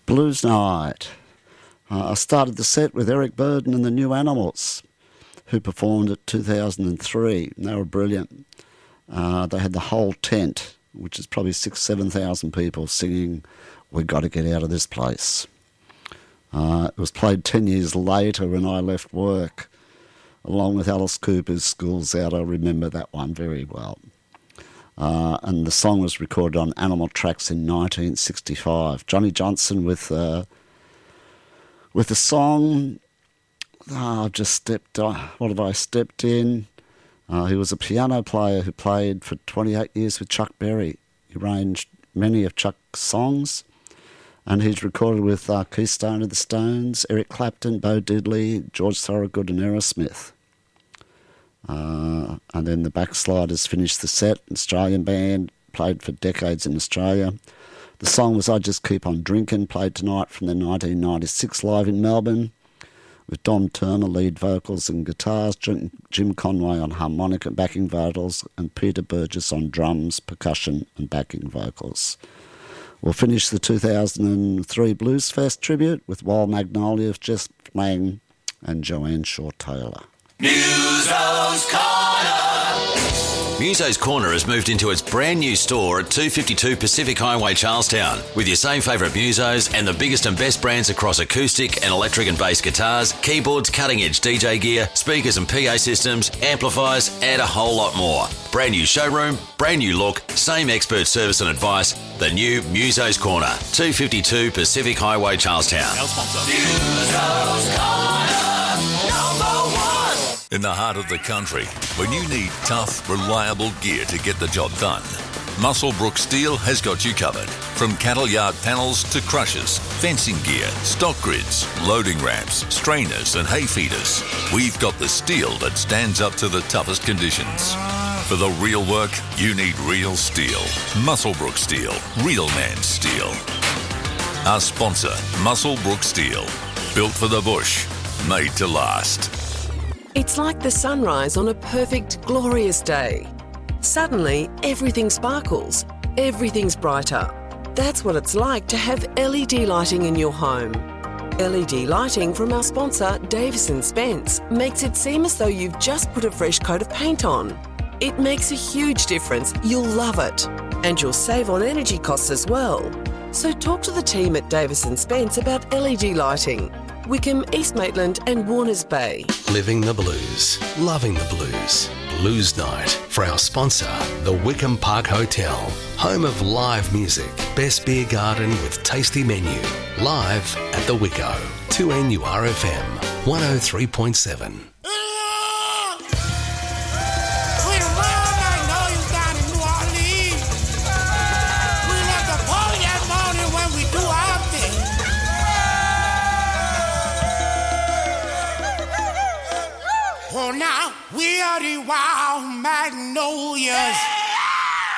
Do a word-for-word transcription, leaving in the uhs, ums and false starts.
Blues Night. Uh, I started the set with Eric Burden and the New Animals, who performed at two thousand three. They were brilliant. Uh, they had the whole tent, which is probably six, seven thousand people singing, "We've got to get out of this place." Uh, it was played ten years later when I left work, along with Alice Cooper's "School's Out." I remember that one very well. Uh, and the song was recorded on Animal Tracks in nineteen sixty-five. Johnny Johnson with uh, with the song. Oh, I've just stepped. Uh, what have I stepped in? Uh, he was a piano player who played for twenty-eight years with Chuck Berry. He arranged many of Chuck's songs, and he's recorded with uh, Keystone of the Stones, Eric Clapton, Bo Diddley, George Thorogood, and Aerosmith. Uh, and then the Backsliders finished the set. An Australian band, played for decades in Australia. The song was "I Just Keep On Drinking," played tonight from the nineteen ninety-six live in Melbourne, with Dom Turner lead vocals and guitars, Jim, Jim Conway on harmonica backing vocals, and Peter Burgess on drums, percussion and backing vocals. We'll finish the two thousand three Blues Fest tribute with Wild Magnolia, Jeff Lang and Joanne Shaw-Taylor. Muso's Corner. Muso's Corner has moved into its brand new store at two fifty-two Pacific Highway, Charlestown, with your same favourite Musos and the biggest and best brands across acoustic and electric and bass guitars, keyboards, cutting-edge D J gear, speakers and P A systems, amplifiers, and a whole lot more. Brand new showroom, brand new look, same expert service and advice. The new Muso's Corner, two fifty-two Pacific Highway, Charlestown. Our sponsor. Muso's Corner, number one. In the heart of the country, when you need tough, reliable gear to get the job done, Muswellbrook Steel has got you covered. From cattle yard panels to crushers, fencing gear, stock grids, loading ramps, strainers and hay feeders, we've got the steel that stands up to the toughest conditions. For the real work, you need real steel. Muswellbrook Steel, real man steel. Our sponsor, Muswellbrook Steel. Built for the bush, made to last. It's like the sunrise on a perfect, glorious day. Suddenly, everything sparkles. Everything's brighter. That's what it's like to have L E D lighting in your home. L E D lighting from our sponsor, Davis and Spence, makes it seem as though you've just put a fresh coat of paint on. It makes a huge difference. You'll love it. And you'll save on energy costs as well. So talk to the team at Davis and Spence about L E D lighting. Wickham, East Maitland and Warners Bay. Living the blues, loving the blues. Blues Night for our sponsor, the Wickham Park Hotel. Home of live music, best beer garden with tasty menu. Live at the Wicko. two N U R F M, one oh three point seven. Oh, now we are the Wild Magnolias.